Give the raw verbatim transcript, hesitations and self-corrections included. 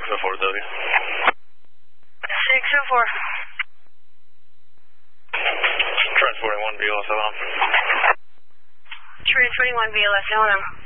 oh four W. six oh four. Transporting one V L S L M. Transporting one V L S L M.